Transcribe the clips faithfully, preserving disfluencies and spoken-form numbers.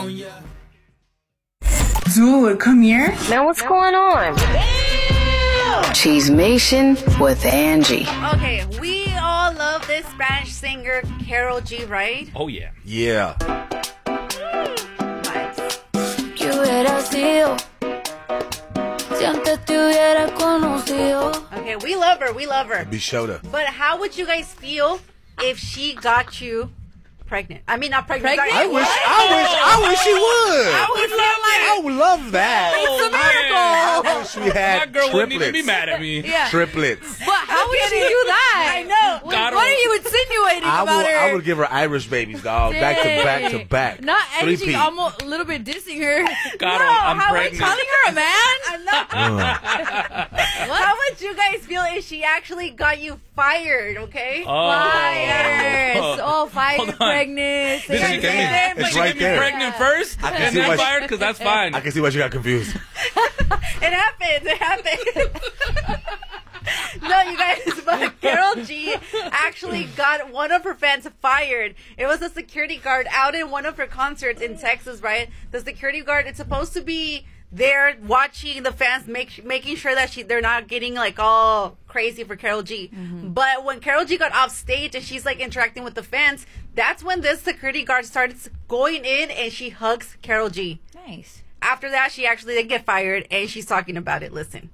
on ya. Dude, come here. Now what's going on? Cheesemation with Angie. Okay, we all love this Spanish singer, Karol G, right? Oh, yeah. Yeah. ¿Qué hubiera sido si antes te hubiera conocido? Okay, we love her, we love her. Be showed But how would you guys feel if she got you pregnant? I mean, not pregnant. I sorry. wish, I wish, I wish she would. I would love like, I would love that. it's a miracle. I wish we had My girl wouldn't triplets. even be mad at me. Yeah. Triplets. But how would she do that? I know. God, What are you insinuating I about would, her? I would give her Irish babies, dog. Back to back to back. Not Three Angie, P. almost a little bit dissing her. God, no, I'm how pregnant. Would, calling her a man? I'm not. How would you guys feel if she actually got you fired? Okay. Oh. Fired. Oh, fired, Hold on. pregnant. Did she get me, It's did she right get me there. pregnant first I can and see then why she- fired? Because that's fine. I can see why you got confused. It happens. It happens. No, you guys, but Karol G actually got one of her fans fired. It was a security guard out in one of her concerts in Texas, right? The security guard, it's supposed to be there watching the fans, make, making sure that she they're not getting like all crazy for Karol G. Mm-hmm. But when Karol G got off stage and she's like interacting with the fans, that's when this security guard started going in and she hugs Karol G. Nice. After that, she actually did get fired and she's talking about it. Listen.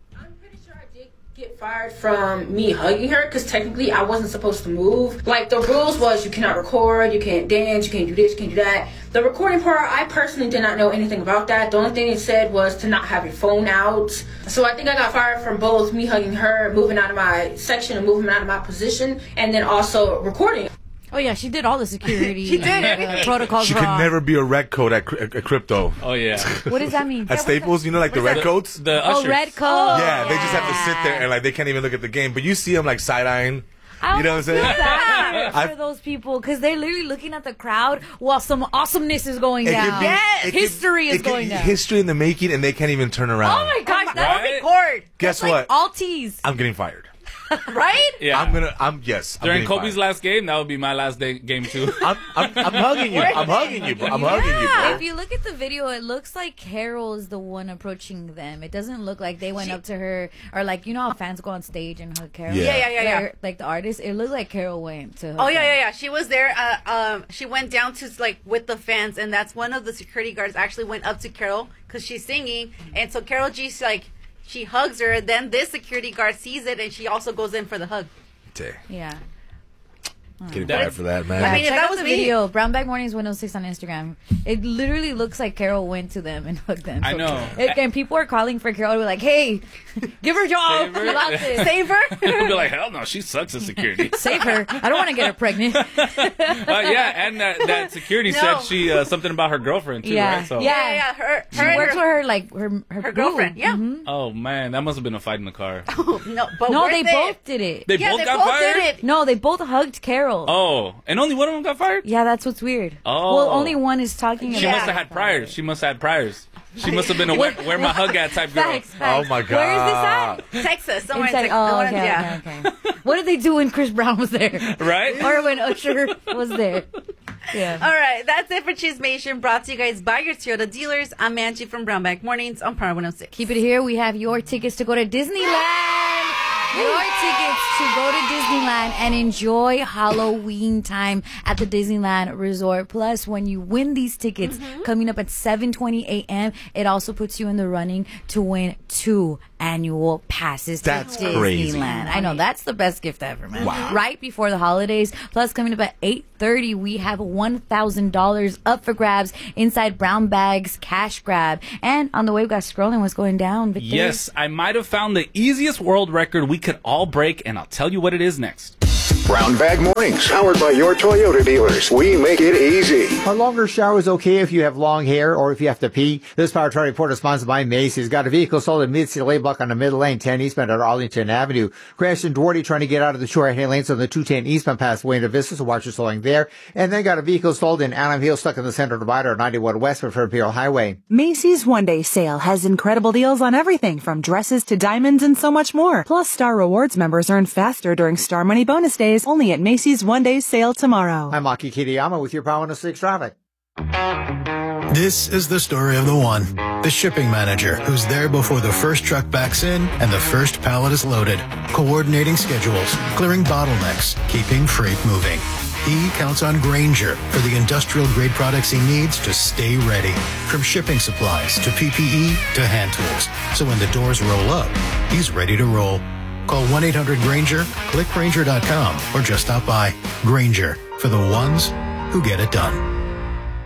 Get fired from me hugging her because technically I wasn't supposed to move. Like the rules was you cannot record, you can't dance, you can't do this, you can't do that. The recording part, I personally did not know anything about that. The only thing it said was to not have your phone out. So I think I got fired from both me hugging her, moving out of my section and moving out of my position, and then also recording. Oh, yeah, she did all the security. She did uh, protocols She could wrong. never be a red coat at, at, at crypto. Oh, yeah. What does that mean? At Staples, you know, like the red coats? The Oh, ushers. red coat. Yeah, they just have to sit there and like they can't even look at the game. But you see them like side eyeing. You know what I'm saying? Bad I- for those people because they're literally looking at the crowd while some awesomeness is going It down. could be- Yes. it could- History is it could- going down. History in the making, and they can't even turn around. Oh my gosh, that's Right? Record. Guess like what? all T's. I'm getting fired. Right? Yeah. I'm gonna. I'm yes. I'm During getting Kobe's fired. last game, that would be my last day, game too. I'm, I'm, I'm hugging you. I'm hugging you, bro. I'm hugging you, Yeah, bro. if you look at the video, it looks like Karol is the one approaching them. It doesn't look like they went up to her or like you know how fans go on stage and hug Karol. Yeah. Yeah, yeah, yeah, yeah. Like, like the artist, it looked like Karol went to. Hug Oh yeah, them. yeah, yeah. She was there. Uh, um, she went down to like with the fans, and that's one of the security guards actually went up to Karol because she's singing, and so Karol G's like she hugs her. Then this security guard sees it, and she also goes in for the hug. Dang. Yeah. Getting fired for that, man. Yeah, I mean, if check that out was the me- video, Brown Bag Mornings one oh six on Instagram. It literally looks like Karol went to them and hugged them. I know. It, and people are calling for Karol to be like, hey, give her a job. Save her. You got this. Save her. I'd be like, hell no, she sucks at security. Save her. I don't want to get her pregnant. Uh, yeah, and that, that security No. said she uh, something about her girlfriend too, Yeah. right? So, Yeah. Yeah, yeah. Her, She her, and works her, with her, like, her her, her boo. girlfriend. Yeah. Mhm. Oh man, that must have been a fight in the car. No, but No, weren't they both did it. They Yeah, both they got both fired. did it. No, they both hugged Karol. Oh, and only one of them got fired. Yeah, that's what's weird. Oh. Well, only one is talking She about must have had priors. She must have had priors. She must have been a where, where my hug at type girl. Facts, facts. Oh my god. Where is this at? Texas. Somewhere in Inside- Texas. oh, Somewhere in- okay, yeah. okay, okay. What did they do when Chris Brown was there? Right? Or when Usher was there? Yeah. All right, that's it for Cheesemation, brought to you guys by your Toyota dealers. I'm Angie from Brown Bag Mornings on Power one oh six. Keep it here. We have your tickets to go to Disneyland. Your tickets to go to Disneyland and enjoy Halloween time at the Disneyland Resort. Plus, when you win these tickets coming up at seven twenty a.m., it also puts you in the running to win two annual passes That's to crazy. Disneyland. I know, that's the best gift ever, man. Wow. Right before the holidays. Plus, coming up at eight thirty, we have one thousand dollars up for grabs inside Brown Bag's Cash Grab. And on the way, we got scrolling what's going down, Victor. Yes, I might have found the easiest world record we could all break, and I'll tell you what it is next. Brown Bag Mornings, powered by your Toyota dealers. We make it easy. Are longer showers okay if you have long hair or if you have to pee? This Power Trend Report is sponsored by Macy's. Got a vehicle sold in Mid-City Laybuck on the middle lane, ten eastbound at Arlington Avenue. Crashed in Duarte trying to get out of the short hand lanes on the two ten eastbound past Wayne Vista, so watch your slowing there. And then got a vehicle sold in Allen Hill stuck in the center divider at ninety-one west for Imperial Highway. Macy's One Day Sale has incredible deals on everything from dresses to diamonds and so much more. Plus, Star Rewards members earn faster during Star Money Bonus Days only at Macy's One Day Sale tomorrow. I'm Aki Kitayama with your Power one oh six traffic. This is the story of the one, the shipping manager who's there before the first truck backs in and the first pallet is loaded, coordinating schedules, clearing bottlenecks, keeping freight moving. He counts on Grainger for the industrial-grade products he needs to stay ready, from shipping supplies to P P E to hand tools. So when the doors roll up, he's ready to roll. Call one eight hundred Grainger, click Grainger dot com, or just stop by. Grainger, for the ones who get it done.